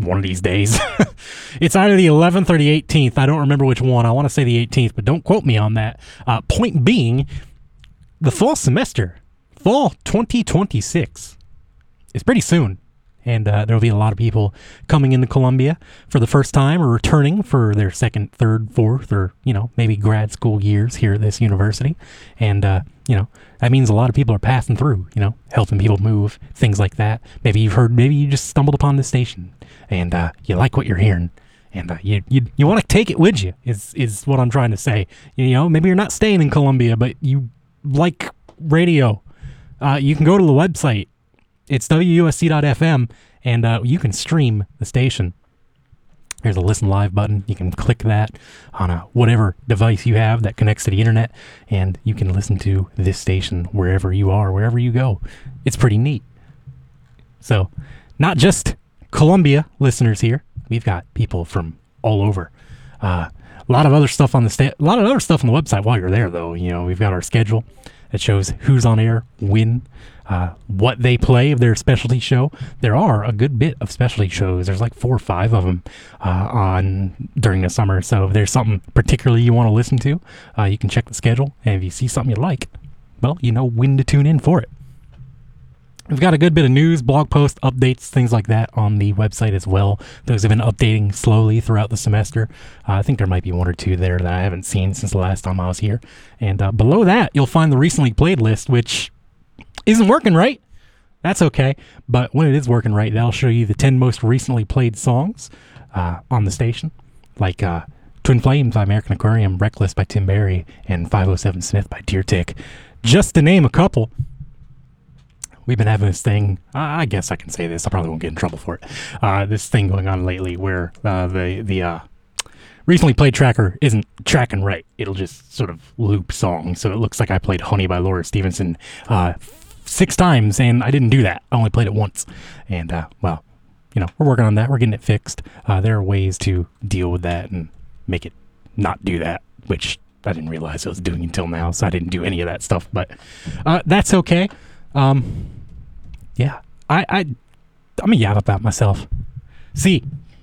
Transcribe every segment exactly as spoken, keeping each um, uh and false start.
one of these days. It's either the eleventh or the eighteenth. I don't remember which one. I want to say the eighteenth, but don't quote me on that. Uh, point being, the fall semester, fall twenty twenty-six, is pretty soon. And uh, there will be a lot of people coming into Columbia for the first time or returning for their second, third, fourth, or, you know, maybe grad school years here at this university. And, uh, you know, that means a lot of people are passing through, you know, helping people move, things like that. Maybe you've heard, maybe you just stumbled upon this station and uh, you like what you're hearing. And uh, you you, you want to take it with you is, is what I'm trying to say. You know, maybe you're not staying in Columbia, but you like radio. Uh, you can go to the website. It's W U S C dot F M, and uh, you can stream the station. There's a listen live button. You can click that on a whatever device you have that connects to the internet, and you can listen to this station wherever you are, wherever you go. It's pretty neat. So, not just Columbia listeners here. We've got people from all over. Uh, a lot of other stuff on the sta- a lot of other stuff on the website while you're there, though. You know, we've got our schedule that shows who's on air, when. Uh, what they play of their specialty show. There are a good bit of specialty shows. There's like four or five of them uh, on during the summer. So if there's something particularly you want to listen to, uh, you can check the schedule. And if you see something you like, well, you know when to tune in for it. We've got a good bit of news, blog posts, updates, things like that on the website as well. Those have been updating slowly throughout the semester. Uh, I think there might be one or two there that I haven't seen since the last time I was here. And uh, below that, you'll find the recently played list, which isn't working right. That's okay. But when it is working right, that'll show you the ten most recently played songs uh, on the station. Like uh, Twin Flames by American Aquarium, Reckless by Tim Barry, and five oh seven Smith by Deer Tick. Just to name a couple. We've been having this thing, I guess I can say this, I probably won't get in trouble for it. Uh, this thing going on lately where uh, the, the uh, recently played tracker isn't tracking right. It'll just sort of loop songs. So it looks like I played Honey by Laura Stevenson uh, six times, and I didn't do that. I only played it once. And, uh, well, you know, we're working on that. We're getting it fixed. Uh, there are ways to deal with that and make it not do that, which I didn't realize I was doing until now, so I didn't do any of that stuff. But uh, that's okay. Um, yeah, I, I, I'm a yap about myself. See,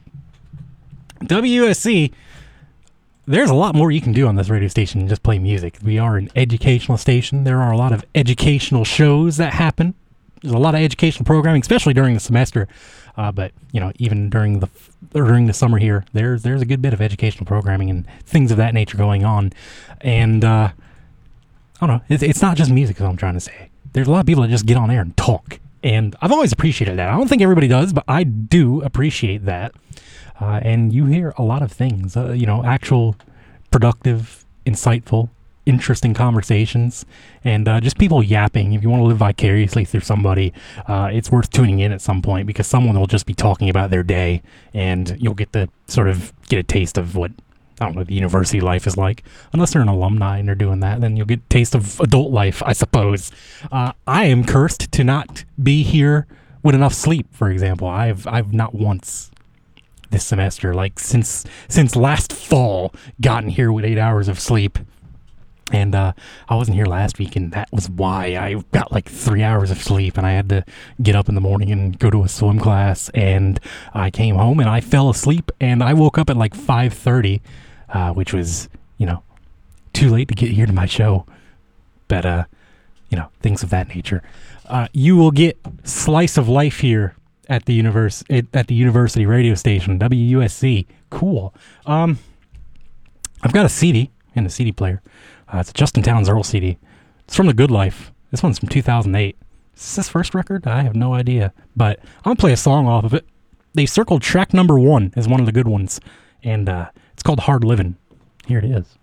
W U S C, there's a lot more you can do on this radio station than just play music. We are an educational station. There are a lot of educational shows that happen. There's a lot of educational programming, especially during the semester. Uh, but, you know, even during the during the summer here, there's there's a good bit of educational programming and things of that nature going on. And, uh, I don't know, it's, it's not just music, is what I'm trying to say. There's a lot of people that just get on air and talk. And I've always appreciated that. I don't think everybody does, but I do appreciate that. Uh, and you hear a lot of things, uh, you know, actual productive, insightful, interesting conversations, and uh, just people yapping. If you want to live vicariously through somebody, uh, it's worth tuning in at some point, because someone will just be talking about their day, and you'll get to sort of get a taste of what, I don't know, the university life is like. Unless they're an alumni and they're doing that, then you'll get a taste of adult life, I suppose. Uh, I am cursed to not be here with enough sleep, for example. I've I've not once this semester, like since since last fall, gotten here with eight hours of sleep. And uh, I wasn't here last week, and that was why I got like three hours of sleep, and I had to get up in the morning and go to a swim class, and I came home and I fell asleep, and I woke up at like five thirty, uh, which was, you know, too late to get here to my show. But, uh, you know, things of that nature. Uh, you will get Slice of Life here at the universe at the university radio station, W U S C. Cool. Um, I've got a C D and a C D player. Uh, it's a Justin Townes Earl C D. It's from The Good Life. This one's from two thousand eight. Is this his first record? I have no idea. But I'm going to play a song off of it. They circled track number one as one of the good ones. And uh, it's called Hard Livin'. Here it is.